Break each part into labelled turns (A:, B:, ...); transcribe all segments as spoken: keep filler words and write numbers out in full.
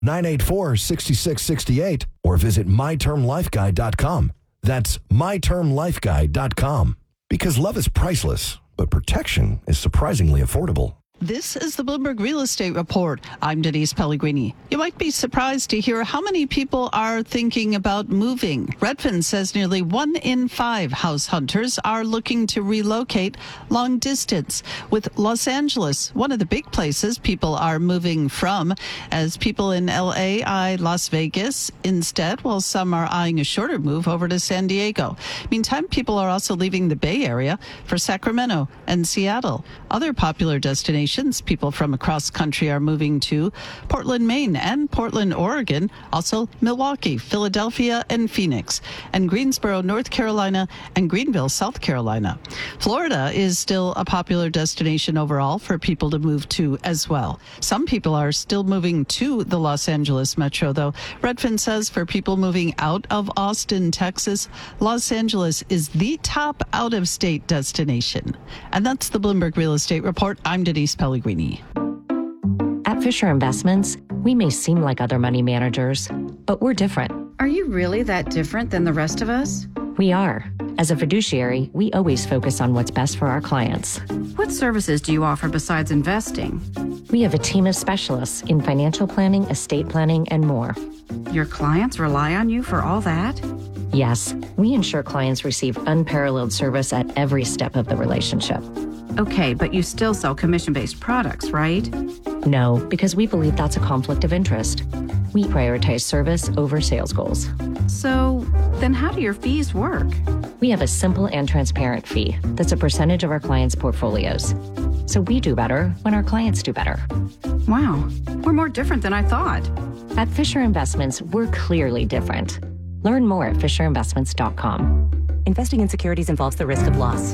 A: nine eight four, six six six eight or visit my term life guide dot com. That's my term life guide dot com. Because love is priceless, but protection is surprisingly affordable.
B: This is the Bloomberg Real Estate Report. I'm Denise Pellegrini. You might be surprised to hear how many people are thinking about moving. Redfin says nearly one in five house hunters are looking to relocate long distance, with Los Angeles one of the big places people are moving from, as people in L A eye Las Vegas instead, while some are eyeing a shorter move over to San Diego. Meantime, people are also leaving the Bay Area for Sacramento and Seattle. Other popular destinations people from across country are moving to Portland, Maine and Portland, Oregon, also Milwaukee, Philadelphia and Phoenix, and Greensboro, North Carolina and Greenville, South Carolina. Florida is still a popular destination overall for people to move to as well. Some people are still moving to the Los Angeles metro, though. Redfin says for people moving out of Austin, Texas, Los Angeles is the top out-of-state destination. And that's the Bloomberg Real Estate Report. I'm Denise Pellegrini.
C: At Fisher Investments, we may seem like other money managers, but we're different.
D: Are you really that different than the rest of us?
C: We are. As a fiduciary, we always focus on what's best for our clients.
D: What services do you offer besides investing?
C: We have a team of specialists in financial planning, estate planning, and more.
D: Your clients rely on you for all that?
C: Yes, we ensure clients receive unparalleled service at every step of the relationship.
D: Okay, but you still sell commission-based products, right?
C: No, because we believe that's a conflict of interest. We prioritize service over sales goals.
D: So then how do your fees work?
C: We have a simple and transparent fee that's a percentage of our clients' portfolios. So we do better when our clients do better.
D: Wow, we're more different than I thought.
C: At Fisher Investments, we're clearly different. Learn more at fisher investments dot com.
E: Investing in securities involves the risk of loss.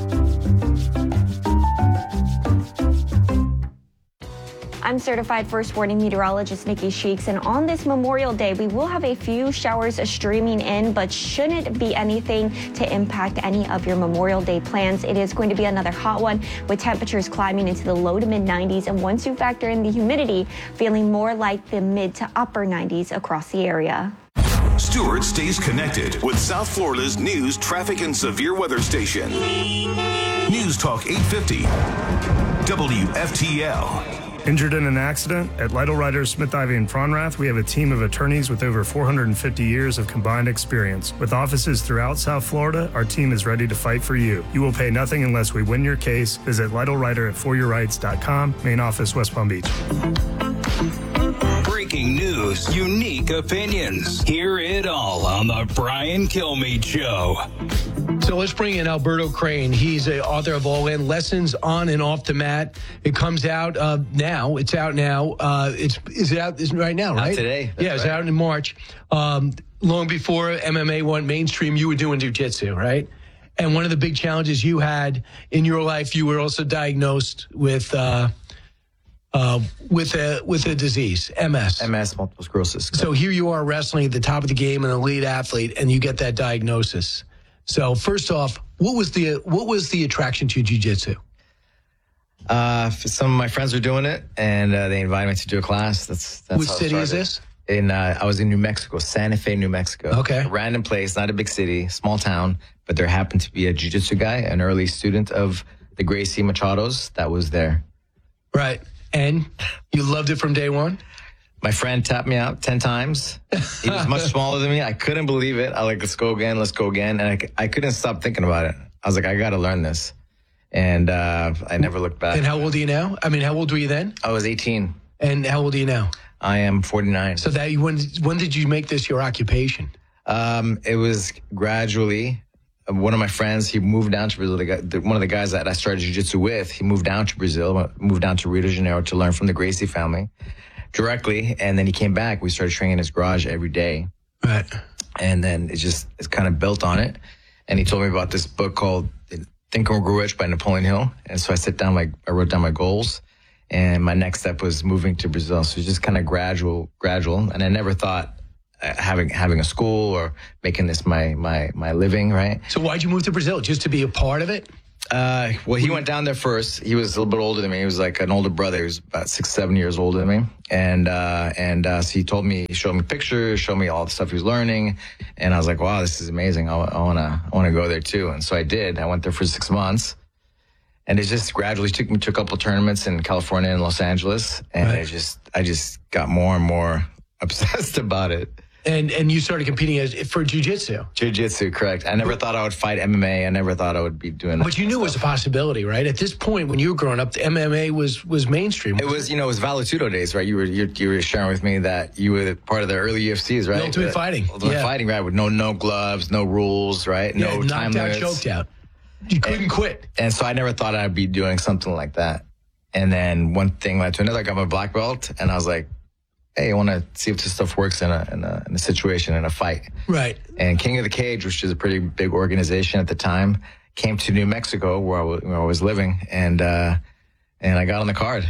F: I'm certified first warning meteorologist Nikki Sheeks, and on this Memorial Day, we will have a few showers streaming in, but shouldn't be anything to impact any of your Memorial Day plans. It is going to be another hot one with temperatures climbing into the low to mid nineties, and once you factor in the humidity, feeling more like the mid to upper nineties across the area.
G: Stewart stays connected with South Florida's news, traffic, and severe weather station. News Talk eight fifty, W F T L.
H: Injured in an accident? At Lytle Ryder, Smith Ivey, and Fronrath, we have a team of attorneys with over four hundred fifty years of combined experience. With offices throughout South Florida, our team is ready to fight for you. You will pay nothing unless we win your case. Visit Lytle Ryder at for your rights dot com, main office, West Palm Beach.
I: Breaking news, unique opinions. Hear it all on the Brian Kilmeade Show.
J: So let's bring in Alberto Crane. He's the author of All In, Lessons on and Off the Mat. It comes out uh, now. It's out now. Uh, it's is it out is right now, right?
K: Out today.
J: Yeah, it's right. Out in March. Um, long before M M A went mainstream, you were doing jiu-jitsu, right? And one of the big challenges you had in your life, you were also diagnosed with uh, uh, with a with a disease, M S.
K: M S, multiple sclerosis.
J: So here you are wrestling at the top of the game, an elite athlete, and you get that diagnosis. So first off, what was the what was the attraction to jiu-jitsu?
K: Uh, some of my friends were doing it, and uh, they invited me to do a class. That's, that's
J: Which city is this?
K: In uh, I was in New Mexico, Santa Fe, New Mexico.
J: Okay.
K: A random place, not a big city, small town, but there happened to be a jiu-jitsu guy, an early student of the Gracie Machados that was there.
J: Right. And you loved it from day one?
K: My friend tapped me out ten times. He was much smaller than me. I couldn't believe it. I like, let's go again, let's go again. And I, I couldn't stop thinking about it. I was like, I got to learn this. And uh, I never looked back.
J: And how old are you now? I mean, how old were you then?
K: I was eighteen.
J: And how old are you now?
K: I am forty-nine.
J: So that when when did you make this your occupation?
K: Um, it was gradually. One of my friends, he moved down to Brazil. The guy, the, one of the guys that I started jiu-jitsu with, he moved down to Brazil, moved down to Rio de Janeiro to learn from the Gracie family directly. And then he came back. We started training in his garage every day.
J: Right.
K: And then it just, it's kind of built on it. And he told me about this book called Think and Grow Rich by Napoleon Hill. And so I sat down, like, I wrote down my goals. And my next step was moving to Brazil. So it's just kind of gradual, gradual. And I never thought uh, having having a school or making this my my my living, right?
J: So why'd you move to Brazil? Just to be a part of it?
K: Uh, well, he went down there first. He was a little bit older than me. He was like an older brother. He was about six, seven years older than me. And uh, and uh, so he told me, he showed me pictures, showed me all the stuff he was learning. And I was like, wow, this is amazing. I, I want to I want to go there too. And so I did. I went there for six months. And it just gradually took me to a couple of tournaments in California and Los Angeles. And
J: Right.
K: I just I just got more and more obsessed about it.
J: And and you started competing as, for jiu-jitsu.
K: Jiu-jitsu, correct. I never thought I would fight M M A. I never thought I would be doing that.
J: But you knew it was a possibility, right? At this point, when you were growing up, the M M A was was mainstream.
K: It was, you know, it was Valetudo days, right? You were you, you were sharing with me that you were part of the early U F Cs, right?
J: The Ultimate
K: The-
J: Fighting.
K: Ultimate
J: Yeah.
K: Fighting, right? With no no gloves, no rules, right?
J: Yeah,
K: No time
J: knocked out,
K: limits.
J: choked out. You couldn't
K: and,
J: quit.
K: And so I never thought I'd be doing something like that. And then one thing led to another. I got my black belt, and I was like, hey, I want to see if this stuff works in a, in a in a situation, in a fight.
J: Right.
K: And King of the Cage, which is a pretty big organization at the time, came to New Mexico where I was, where I was living, and uh, and I got on the card.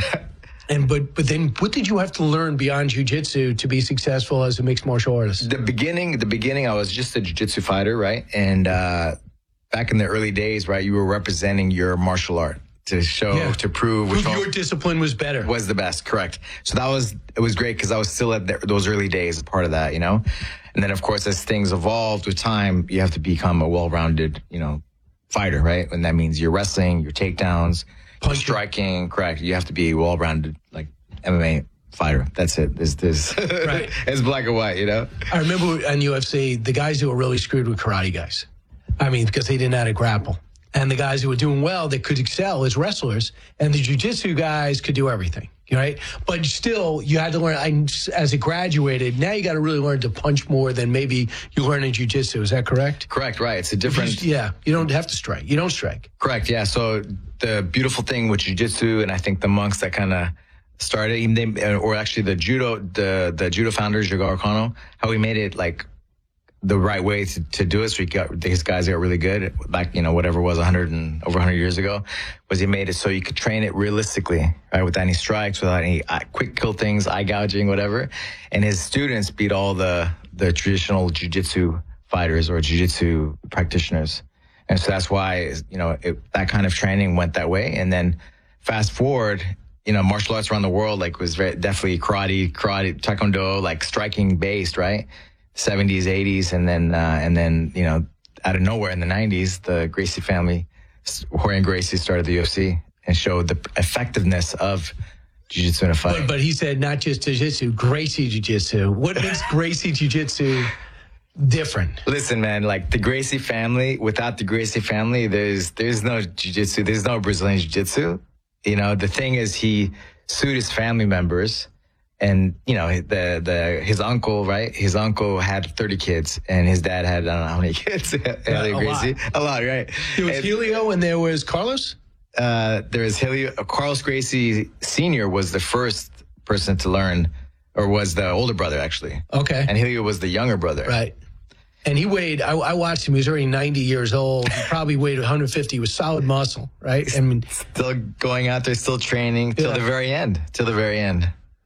J: And but but then what did you have to learn beyond jiu-jitsu to be successful as a mixed martial artist?
K: The beginning, the beginning, I was just a jiu-jitsu fighter, right? And uh, back in the early days, right, you were representing your martial art to show,
J: Yeah.
K: to prove which
J: Prove
K: one
J: your discipline was better.
K: was the best, correct. So that was, it was great because I was still at the, those early days, a part of that, you know? And then, of course, as things evolved with time, you have to become a well-rounded, you know, fighter, right? And that means your wrestling, your takedowns, your striking, correct. You have to be a well-rounded, like, M M A fighter. That's it. This, this,
J: Right.
K: It's black and white, you know?
J: I remember on U F C, the guys who were really screwed were karate guys. I mean, because they didn't know how to grapple. And the guys who were doing well, that could excel as wrestlers. And the jiu-jitsu guys could do everything, right? But still, you had to learn, I, as it graduated, now you got to really learn to punch more than maybe you learn in jiu-jitsu. Is that correct?
K: Correct, right. It's a different...
J: You, yeah, you don't have to strike. You don't strike.
K: Correct, yeah. So the beautiful thing with jiu-jitsu, and I think the monks that kind of started, even they, or actually the judo, the the judo founder, Jigoro Kano, how he made it like the right way to, to do it. So he got, these guys got really good back, you know, whatever it was one hundred and over one hundred years ago, was he made it so you could train it realistically, right? Without any strikes, without any uh, quick kill things, eye gouging, whatever. And his students beat all the, the traditional jiu-jitsu fighters or jiu-jitsu practitioners. And so that's why, you know, it, that kind of training went that way. And then fast forward, you know, martial arts around the world, like was very, definitely karate, karate, taekwondo, like striking based, right? seventies, eighties, and then, uh, and then, you know, out of nowhere in the nineties, the Gracie family, Rorion Gracie started the U F C and showed the effectiveness of jiu-jitsu in a fight.
J: But, but he said not just jiu-jitsu, Gracie jiu-jitsu. What makes Gracie jiu-jitsu different?
K: Listen, man, like the Gracie family, without the Gracie family, there's, there's no jiu-jitsu, there's no Brazilian jiu-jitsu. You know, the thing is he sued his family members. And, you know, the, the, his uncle, right? His uncle had thirty kids and his dad had, I don't know how many kids.
J: Uh, a
K: Gracie.
J: lot.
K: A lot, right?
J: There was
K: and,
J: Helio and there was Carlos?
K: Uh, there was Helio. Uh, Carlos Gracie Senior was the first person to learn, or was the older brother, actually.
J: Okay.
K: And Helio was the younger brother.
J: Right. And he weighed, I, I watched him, he was already ninety years old. He probably weighed one hundred fifty with solid muscle, right? I mean,
K: still going out there, still training till
J: Yeah.
K: the very end, till the very end.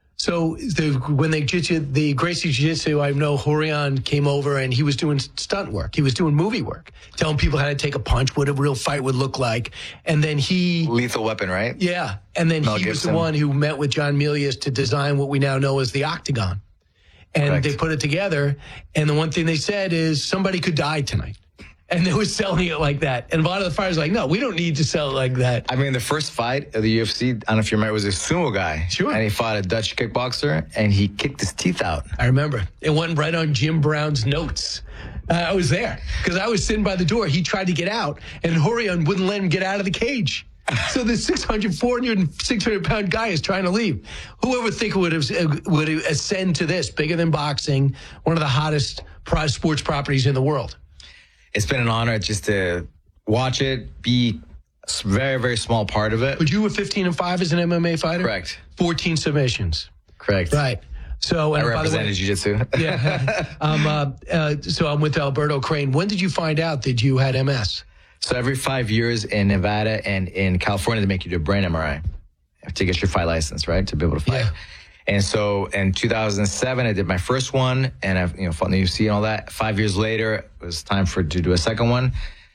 J: So the, when they jiu the Gracie Jiu-Jitsu, I know Rorion came over and he was doing stunt work. He was doing movie work, telling people how to take a punch, what a real fight would look like. And then he...
K: Lethal Weapon, right?
J: Yeah. And then
K: Mel
J: he was the
K: Gibson.
J: one who met with John Milius to design what we now know as the Octagon. And
K: Correct.
J: they put it together. And the one thing they said is somebody could die tonight. And they were selling it like that. And a lot of the fighters were like, no, we don't need to sell it like that.
K: I mean, the first fight of the U F C, I don't know if you remember, was a sumo guy.
J: Sure.
K: And he fought a Dutch kickboxer, and he kicked his teeth out.
J: I remember. It went right on Jim Brown's notes. Uh, I was there because I was sitting by the door. He tried to get out, and Rorion wouldn't let him get out of the cage. So the six hundred, four hundred, six hundred pound guy is trying to leave. Whoever think would have, would ascend to this, bigger than boxing, one of the hottest prize sports properties in the world.
K: It's been an honor just to watch it, be a very, very small part of it.
J: But you were fifteen and five as an M M A fighter?
K: Correct.
J: fourteen submissions.
K: Correct.
J: Right. So
K: I
J: and by the
K: represented
J: way,
K: jiu-jitsu.
J: yeah. Um, uh, uh, so I'm with Alberto Crane. When did you find out that you had M S?
K: So every five years in Nevada and in California, they make you do a brain M R I to get your fight license, right, to be able to fight.
J: Yeah.
K: And so in two thousand seven, I did my first one, and I, you know, fought in the U F C and all that. Five years later, it was time for to do a second one.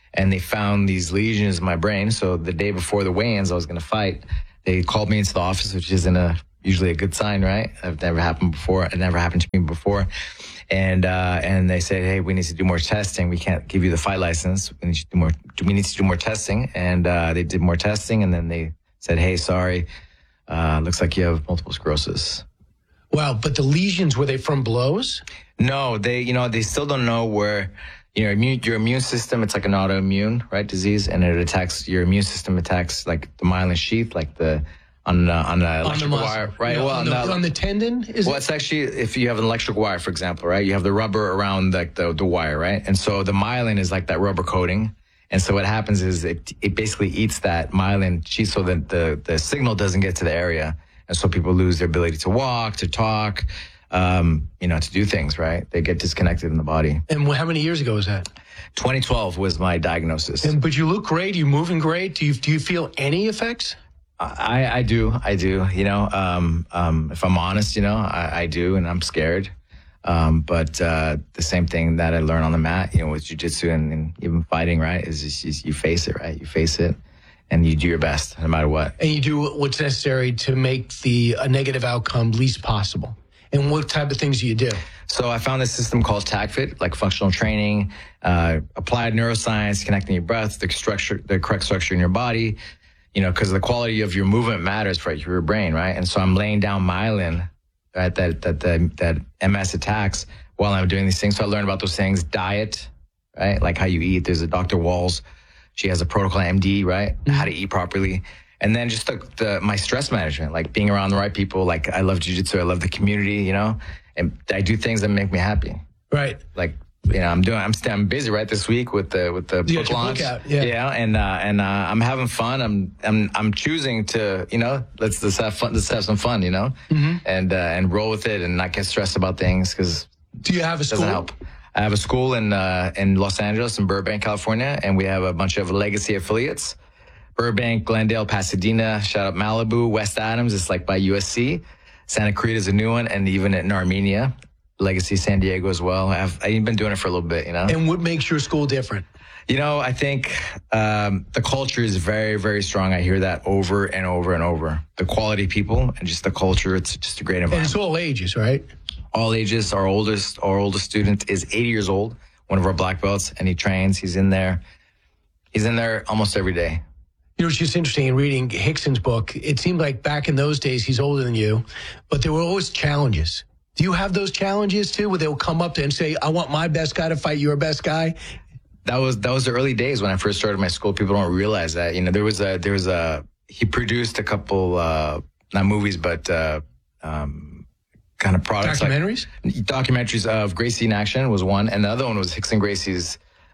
K: and they found these lesions in my brain. So the day before the weigh-ins, I was going to fight. They called me into the office, which isn't a usually a good sign, right? It never happened before. It never happened to me before. And uh, and they said, hey, we need to do more testing. We can't give you the fight license. We need to do more. We need to do more testing. And uh, they did more testing, and then they said, hey, sorry, uh, looks like you have multiple sclerosis.
J: Wow, but the lesions, were they from blows?
K: No, they, you know, they still don't know where, you know, immune, your immune system, it's like an autoimmune, right, disease, and it attacks, your immune system attacks like the myelin sheath, like the, on the, on the electrical
J: on the
K: wire, right?
J: Yeah,
K: well,
J: on,
K: on
J: the,
K: the,
J: on the tendon? Is
K: well,
J: it?
K: it's actually, if you have an electric wire, for example, right, you have the rubber around like the, the wire, right? And so the myelin is like that rubber coating. And so what happens is it, it basically eats that myelin sheath so that the, the signal doesn't get to the area. And so people lose their ability to walk, to talk, um, you know, to do things, right? They get disconnected in the body.
J: And how many years ago was that?
K: twenty twelve was my diagnosis.
J: And, but you look great. You're moving great. Do you, do you feel any effects?
K: I, I do. I do. You know, um, um, if I'm honest, you know, I, I do, and I'm scared. Um, but uh, the same thing that I learned on the mat, you know, with jiu-jitsu and, and even fighting, right, is just, you, you face it, right? You face it, and you do your best no matter what.
J: And you do what's necessary to make the a negative outcome least possible. And what type of things do you do?
K: So I found this system called TACFIT, like functional training, uh, applied neuroscience, connecting your breath, the structure, the correct structure in your body, you know, because the quality of your movement matters for your brain, right? And so I'm laying down myelin, right, that that that, that M S attacks while I'm doing these things. So I learned about those things, diet, right, like how you eat. There's a Doctor Walls, she has a protocol M D, right, mm-hmm. how to eat properly. And then just the, the my stress management, like being around the right people. Like I love jiu-jitsu, I love the community, you know, and I do things that make me happy.
J: Right.
K: Like, you know, I'm doing, I'm, I'm busy right this week with the with the
J: you
K: book launch.
J: Book out. Yeah.
K: yeah, and uh, and uh, I'm having fun. I'm I'm I'm choosing to, you know, let's let's have fun. Let's have some fun, you know, mm-hmm. and uh, and roll with it and not get stressed about things because.
J: Do you have a school?
K: Doesn't help. I have a school in uh, in Los Angeles, in Burbank, California, and we have a bunch of legacy affiliates. Burbank, Glendale, Pasadena, shout out Malibu, West Adams, it's like by U S C. Santa Clarita is a new one, and even in Armenia, Legacy San Diego as well. I've, I've been doing it for a little bit, you know.
J: And what makes your school different?
K: You know, I think um, the culture is very, very strong. I hear that over and over and over. The quality people and just the culture, it's just a great environment.
J: And it's all ages, right?
K: All ages. Our oldest, our oldest student is eighty years old, one of our black belts, and he trains. He's in there. He's in there almost every day.
J: You know, it's just interesting in reading Rickson's book. It seemed like back in those days, he's older than you, but there were always challenges. Do you have those challenges too, where they'll come up to and say, I want my best guy to fight your best guy?
K: That was, that was the early days when I first started my school. People don't realize that, you know, there was a, there was a, he produced a couple, uh, not movies, but, uh, um, kind of products.
J: Documentaries?
K: Like, documentaries of Gracie in Action was one. And the other one was Rickson Gracie's,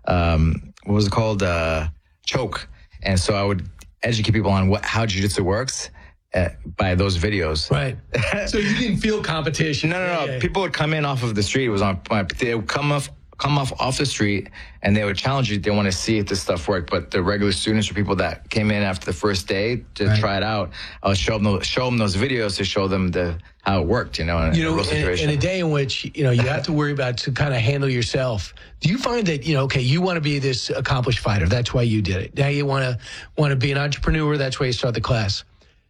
K: um, what was it called? Uh, Choke. And so I would educate people on what, how jiu-jitsu works. Uh, by those videos.
J: Right. So you didn't feel competition.
K: No, no, no.
J: Yeah, yeah.
K: People would come in off of the street. It was on, they would come off, come off off the street and they would challenge you. They want to see if this stuff worked. But the regular students or people that came in after the first day to right. try it out, I would show them, those, show them those videos to show them the, how it worked, you know, in,
J: you know,
K: in a real situation.
J: In, in a day in which, you know, you have to worry about to kind of handle yourself. Do you find that, you know, okay, you want to be this accomplished fighter. That's why you did it. Now you want to, want to be an entrepreneur. That's why you start the class.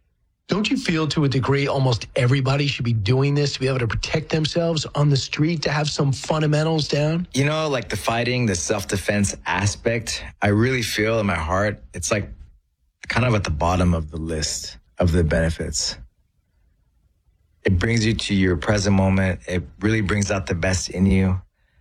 J: Don't you feel to a degree almost everybody should be doing this to be able to protect themselves on the street, to have some fundamentals down?
K: You know, like the fighting, the self-defense aspect, I really feel in my heart, it's like kind of at the bottom of the list of the benefits. It brings you to your present moment. It really brings out the best in you.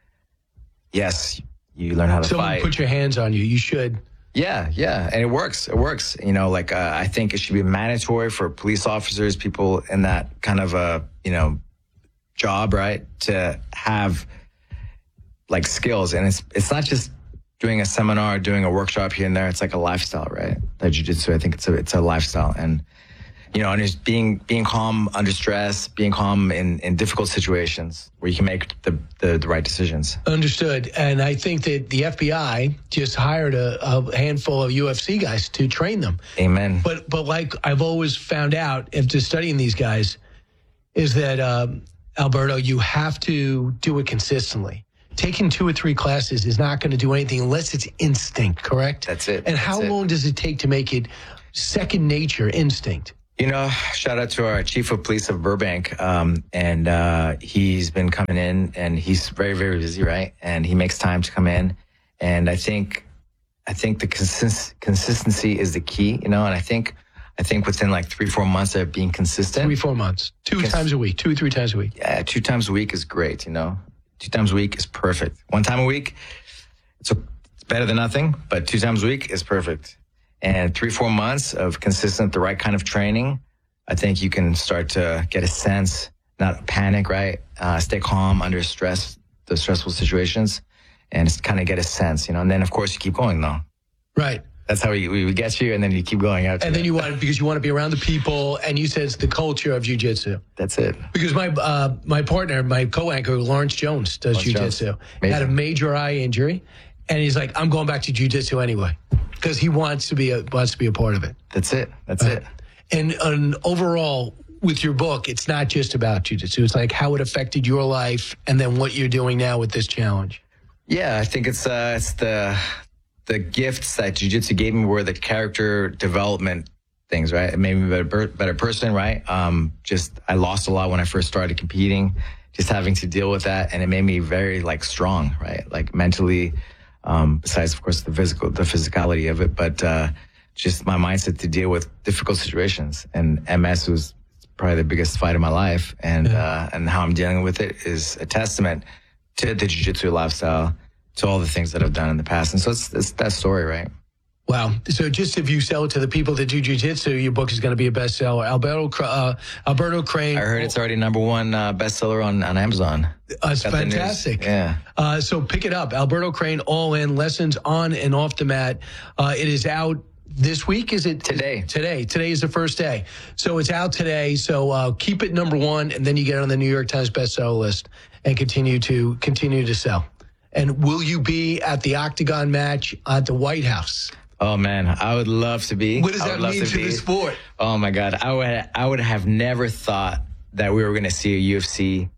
K: Yes, you learn how to
J: Someone
K: fight.
J: Put your hands on you. You should.
K: Yeah, yeah, and it works. It works. You know, like uh, I think it should be mandatory for police officers, people in that kind of a, you know, job, right, to have like skills. And it's it's not just doing a seminar, doing a workshop here and there. It's like a lifestyle, right? That jiu-jitsu, I think it's a it's a lifestyle, and you know, and it's being being calm under stress, being calm in, in difficult situations where you can make the, the, the right decisions.
J: Understood. And I think that the F B I just hired a, a handful of U F C guys to train them.
K: Amen.
J: But but like I've always found out after studying these guys is that, um, Alberto, you have to do it consistently. taking two or three classes is not going to do anything unless it's instinct, correct?
K: That's it.
J: And how
K: That's
J: long
K: it.
J: does it take to make it second nature, instinct?
K: You know, shout out to our chief of police of Burbank. Um, and uh, he's been coming in, and he's very, very busy, right? And he makes time to come in. And I think I think the consist- consistency is the key, you know, and I think I think within like three, four months of being consistent.
J: Three, four months. Two
K: Cons-
J: times a week. Two or three times a week.
K: Yeah, two times a week is great, you know. Two times a week is perfect. One time a week, it's, a, it's better than nothing, but two times a week is perfect. And three, four months of consistent, the right kind of training, I think you can start to get a sense, not panic, right? Uh, stay calm under stress, the stressful situations, and just kind of get a sense, you know. And then, of course, you keep going, though.
J: Right.
K: That's how we, we get you, and then you keep going out.
J: And then you want, because you want to be around the people, and you said it's the culture of jiu-jitsu.
K: That's it.
J: Because my uh, my partner, my co-anchor, Lawrence Jones, does
K: Lawrence
J: jiu-jitsu.
K: Jones.
J: Had a major eye injury, and he's like, I'm going back to jiu-jitsu anyway, because he wants to be a, wants to be a part of it.
K: That's it. That's
J: Right.
K: it.
J: And, and overall, with your book, it's not just about jiu-jitsu. It's like how it affected your life, and then what you're doing now with this challenge.
K: Yeah, I think it's uh, it's the the gifts that jiu-jitsu gave me were the character development things, right? It made me a better, better person, right? Um, just I lost a lot when I first started competing, just having to deal with that, and it made me very like strong, right? Like mentally, um, besides of course the physical, the physicality of it, but uh, just my mindset to deal with difficult situations. And M S was probably the biggest fight of my life, and yeah. uh, and how I'm dealing with it is a testament to the jiu-jitsu lifestyle, to all the things that I've done in the past. And so it's, it's that story, right?
J: Wow. So just if you sell it to the people that do jiu-jitsu, your book is going to be a bestseller. Alberto, uh, Alberto Crane.
K: I heard it's already number one uh, bestseller on, on Amazon.
J: Uh, it's fantastic.
K: Yeah.
J: Uh, so pick it up. Alberto Crane, All In, Lessons on and Off the Mat. Uh, it is out this week, is it?
K: Today.
J: Today. Today is the first day. So it's out today. So uh, keep it number one, and then you get on the New York Times bestseller list and continue to continue to sell. And will you be at the Octagon match at the White House?
K: Oh man, I would love to be.
J: What does that mean to, to the sport?
K: Oh my God, I would I would have never thought that we were going to see a U F C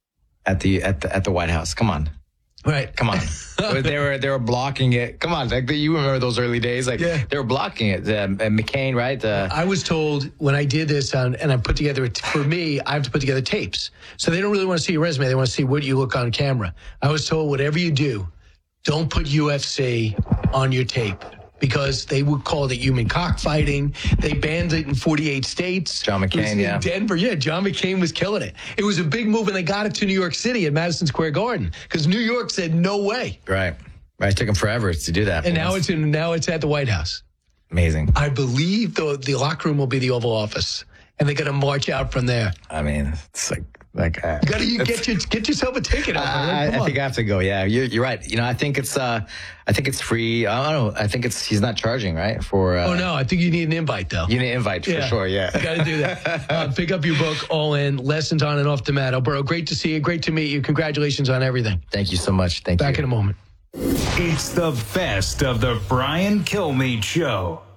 K: at the at the at the White House. Come on.
J: Right.
K: Come on. they were they were blocking it. Come on. Like you remember those early days? Like yeah. they were blocking it. Uh, McCain, right? Uh,
J: I was told when I did this on, and I put together, for me, I have to put together tapes. So they don't really want to see your resume. They want to see what you look on camera. I was told whatever you do, don't put U F C on your tape, because they would call it human cockfighting. They banned it in forty-eight states.
K: John McCain,
J: in
K: yeah.
J: Denver, yeah. John McCain was killing it. It was a big move, and they got it to New York City at Madison Square Garden, because New York said no way.
K: Right. Right. It took them forever to do that.
J: And now it's in. Now it's at the White House.
K: Amazing.
J: I believe the the locker room will be the Oval Office, and they're going to march out from there.
K: I mean, it's like. Like, uh,
J: you gotta you get your, get yourself a ticket.
K: Uh, I, I think I have to go. Yeah, you're, you're right. You know, I think it's uh, I think it's free. I don't know. I think it's he's not charging, right? For uh,
J: oh no, I think you need an invite though.
K: You need an invite
J: yeah.
K: for sure. Yeah,
J: you got to do that. uh, pick up your book, All In, Lessons on and Off the Mat. Alberto, great to see you. Great to meet you. Congratulations on everything.
K: Thank you so much. Thank
J: Back
K: you.
J: Back in a moment.
I: It's the best of the Brian Kilmeade Show.